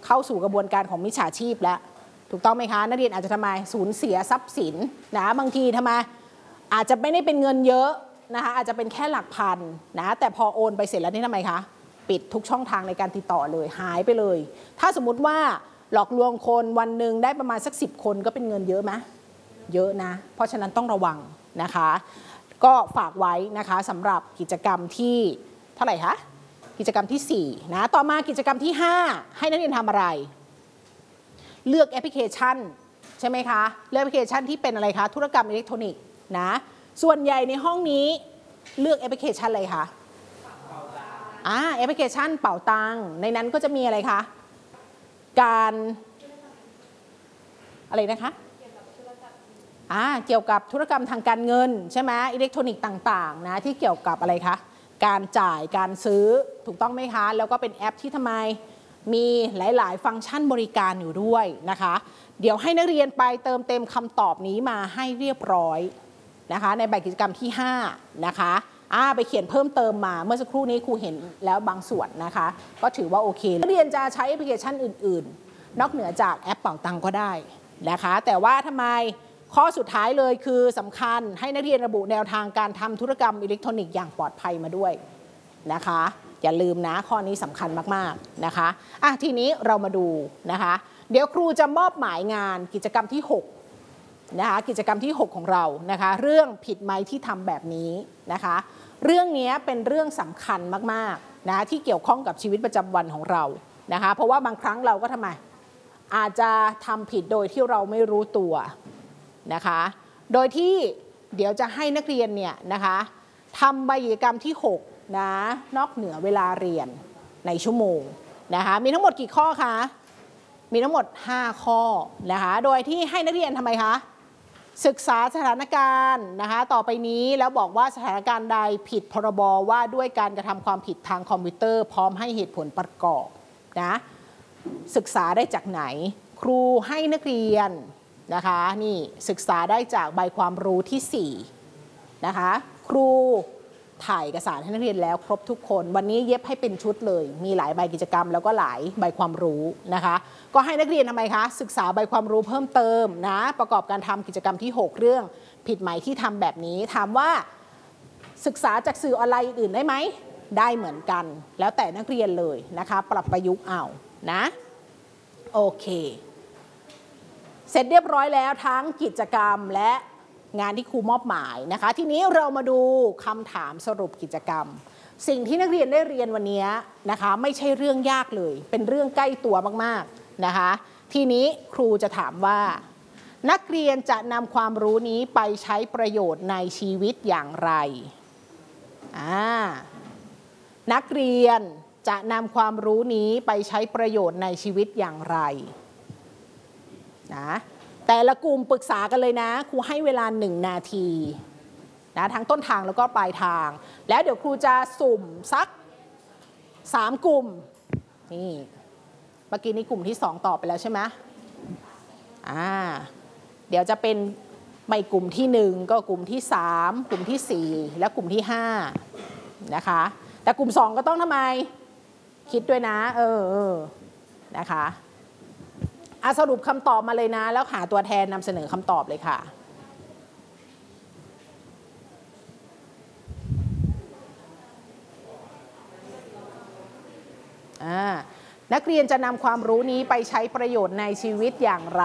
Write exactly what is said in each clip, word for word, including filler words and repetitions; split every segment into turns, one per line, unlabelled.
เข้าสู่กระบวนการของมิจฉาชีพแล้วถูกต้องไหมคะนักเรียนอาจจะทำไมสูญเสียทรัพย์สินนะบางทีทำไมอาจจะไม่ได้เป็นเงินเยอะนะคะอาจจะเป็นแค่หลักพันนะแต่พอโอนไปเสร็จแล้วนี่ทำไมคะปิดทุกช่องทางในการติดต่อเลยหายไปเลยถ้าสมมุติว่าหลอกลวงคนวันหนึ่งได้ประมาณสักสิบคนก็เป็นเงินเยอะไหมเยอะนะเพราะฉะนั้นต้องระวังนะคะก็ฝากไว้นะคะสำหรับกิจกรรมที่เท่าไหร่คะกิจกรรมที่สี่นะต่อมากิจกรรมที่ห้าให้นักเรียนทำอะไรเลือกแอปพลิเคชันใช่ไหมคะเลือกแอปพลิเคชันที่เป็นอะไรคะธุรกรรมอิเล็กทรอนิกส์นะส่วนใหญ่ในห้องนี้เลือกแอปพลิเคชันอะไรคะอ่าแอปพลิเคชันเป๋าตังในนั้นก็จะมีอะไรคะการอะไรนะคะอ่าเกี่ยวกับธุรกรรมทางการเงินใช่ไหมอิเล็กทรอนิกส์ต่างๆนะที่เกี่ยวกับอะไรคะการจ่ายการซื้อถูกต้องไหมคะแล้วก็เป็นแอปที่ทำไมมีหลายๆฟังก์ชันบริการอยู่ด้วยนะคะเดี๋ยวให้นักเรียนไปเติมเต็มคำตอบนี้มาให้เรียบร้อยนะคะในแบบกิจกรรมที่ห้านะคะอ่าไปเขียนเพิ่มเติมมาเมื่อสักครู่นี้ครูเห็นแล้วบางส่วนนะคะก็ถือว่าโอเคนักเรียนจะใช้แอปพลิเคชันอื่นๆนอกเหนือจากแอปเป๋าตังก็ได้นะคะแต่ว่าทำไมข้อสุดท้ายเลยคือสำคัญให้นักเรียนระบุแนวทางการทำธุรกรรมอิเล็กทรอนิกส์อย่างปลอดภัยมาด้วยนะคะอย่าลืมนะข้อนี้สำคัญมากๆนะคะอ่ะทีนี้เรามาดูนะคะเดี๋ยวครูจะมอบหมายงานกิจกรรมที่หกนะคะกิจกรรมที่หกของเรานะคะเรื่องผิดไหมที่ทำแบบนี้นะคะเรื่องนี้เป็นเรื่องสำคัญมากๆนะที่เกี่ยวข้องกับชีวิตประจำวันของเรานะคะเพราะว่าบางครั้งเราก็ทำไมอาจจะทำผิดโดยที่เราไม่รู้ตัวนะคะโดยที่เดี๋ยวจะให้นักเรียนเนี่ยนะคะทำใบกิจกรรมที่หกนะนอกเหนือเวลาเรียนในชั่วโมงนะคะมีทั้งหมดกี่ข้อคะมีทั้งหมดห้าข้อนะคะโดยที่ให้นักเรียนทำไมคะศึกษาสถานการณ์นะคะต่อไปนี้แล้วบอกว่าสถานการณ์ใดผิดพรบว่าด้วยการกระทำความผิดทางคอมพิวเตอร์พร้อมให้เหตุผลประกอบนะศึกษาได้จากไหนครูให้นักเรียนนะคะนี่ศึกษาได้จากใบความรู้ที่สี่นะคะครูถ่ายเอกสารให้นักเรียนแล้วครบทุกคนวันนี้เย็บให้เป็นชุดเลยมีหลายใบกิจกรรมแล้วก็หลายใบความรู้นะคะก็ให้นักเรียนทำไมคะศึกษาใบความรู้เพิ่มเติมนะประกอบการทำกิจกรรมที่หกเรื่องผิดไหมที่ทำแบบนี้ถามว่าศึกษาจากสื่อออนไลน์อื่นได้ไหมได้เหมือนกันแล้วแต่นักเรียนเลยนะคะปรับประยุกต์เอานะโอเคเสร็จเรียบร้อยแล้วทั้งกิจกรรมและงานที่ครูมอบหมายนะคะทีนี้เรามาดูคำถามสรุปกิจกรรมสิ่งที่นักเรียนได้เรียนวันนี้นะคะไม่ใช่เรื่องยากเลยเป็นเรื่องใกล้ตัวมากๆนะคะทีนี้ครูจะถามว่านักเรียนจะนำความรู้นี้ไปใช้ประโยชน์ในชีวิตอย่างไรอ่านักเรียนจะนำความรู้นี้ไปใช้ประโยชน์ในชีวิตอย่างไรนะแต่ละกลุ่มปรึกษากันเลยนะครูให้เวลาหนึ่งนาทีนะทั้งต้นทางแล้วก็ปลายทางแล้วเดี๋ยวครูจะสุ่มสักสามกลุ่มนี่เมื่อกี้นี้กลุ่มที่สองตอบไปแล้วใช่ไหมอ่าเดี๋ยวจะเป็นไม่กลุ่มที่หนึ่งก็กลุ่มที่สามกลุ่มที่สี่และกลุ่มที่ห้านะคะแต่กลุ่มสองก็ต้องทำไมคิดด้วยนะเออเออนะคะสรุปคำตอบมาเลยนะแล้วหาตัวแทนนำเสนอคำตอบเลยค่ะนักเรียนจะนำความรู้นี้ไปใช้ประโยชน์ในชีวิตอย่างไร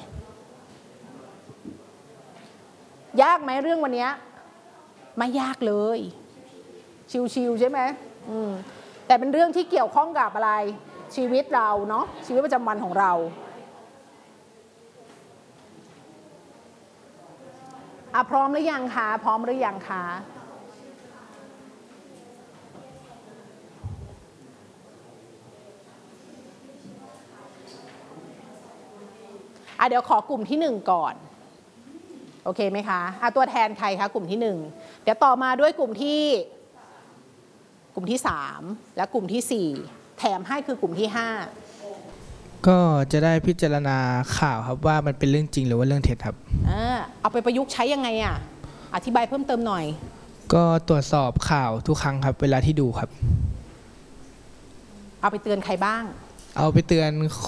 ยากไหมเรื่องวันนี้ไม่ยากเลยชิวๆใช่ไหมอืมแต่เป็นเรื่องที่เกี่ยวข้องกับอะไรชีวิตเราเนาะชีวิตประจำวันของเราอ่ะพร้อมหรือยังคะพร้อมหรือยังคะอ่ะเดี๋ยวขอกลุ่มที่หนึ่งก่อนโอเคไหมคะอ่ะตัวแทนใครคะกลุ่มที่หนึ่งเดี๋ยวต่อมาด้วยกลุ่มที่กลุ่มที่สามและกลุ่มที่สี่แถมให้คือกลุ่มที่ห้า
ก็จะได้พิจารณาข่าวครับว่ามันเป็นเรื่องจริงหรือว่าเรื่องเท็จครับ
อ่าเอาไปประยุกต์ใช้ยังไงอ่ะอธิบายเพิ่มเติมหน่อย
ก็ตรวจสอบข่าวทุกครั้งครับเวลาที่ดูครับ
เอาไปเตือนใครบ้าง
เอาไปเตือน